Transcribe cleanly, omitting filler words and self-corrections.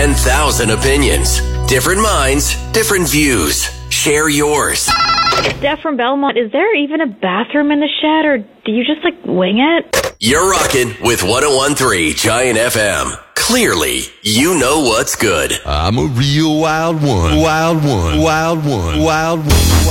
10,000 opinions. Different minds, different views. Share yours. Steph from Belmont, is there even a bathroom in the shed, or do you just, wing it? You're rocking with 101.3 Giant FM. Clearly, you know what's good. I'm a real wild one. Wild one. Wild one. Wild one.